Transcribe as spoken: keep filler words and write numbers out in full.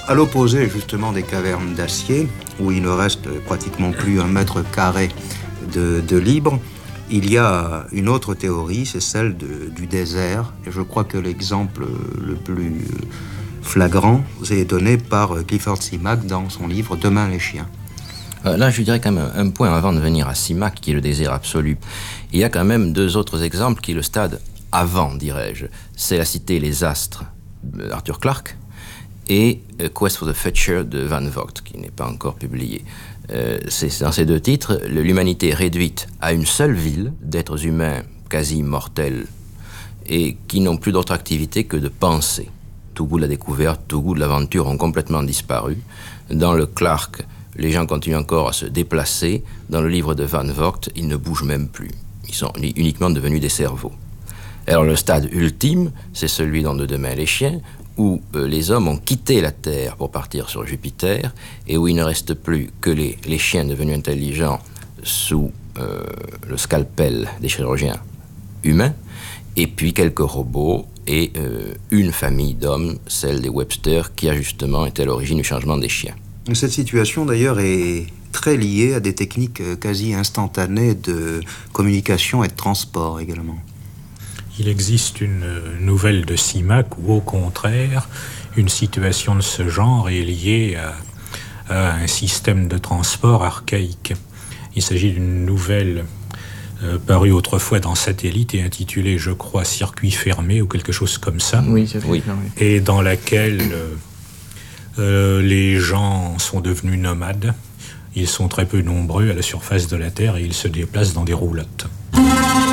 à l'opposé justement des cavernes d'acier, où il ne reste pratiquement plus un mètre carré de, de libre, il y a une autre théorie, c'est celle de, du désert. Et je crois que l'exemple le plus flagrant est donné par Clifford Simak dans son livre « Demain les chiens ». Là, je dirais quand même un point avant de venir à Simak, qui est le désert absolu. Il y a quand même deux autres exemples qui est le stade avant, dirais-je. C'est la cité Les Astres d'Arthur Clarke et Quest for the Future de Van Vogt, qui n'est pas encore publié. Euh, c'est dans ces deux titres, l'humanité est réduite à une seule ville d'êtres humains quasi mortels et qui n'ont plus d'autre activité que de penser. Tout goût de la découverte, tout goût de l'aventure ont complètement disparu. Dans le Clarke, les gens continuent encore à se déplacer. Dans le livre de Van Vogt, ils ne bougent même plus. Ils sont uniquement devenus des cerveaux. Alors le stade ultime, c'est celui dans De Demain les chiens, où euh, les hommes ont quitté la Terre pour partir sur Jupiter, et où il ne reste plus que les, les chiens devenus intelligents sous euh, le scalpel des chirurgiens humains, et puis quelques robots, et euh, une famille d'hommes, celle des Webster, qui a justement été à l'origine du changement des chiens. Cette situation d'ailleurs est très liée à des techniques quasi instantanées de communication et de transport également. Il existe une nouvelle de Simak où, au contraire, une situation de ce genre est liée à, à un système de transport archaïque. Il s'agit d'une nouvelle euh, parue autrefois dans Satellite et intitulée, je crois, Circuit fermé ou quelque chose comme ça. Oui, c'est oui. Et dans laquelle euh, euh, les gens sont devenus nomades. Ils sont très peu nombreux à la surface de la Terre et ils se déplacent dans des roulottes.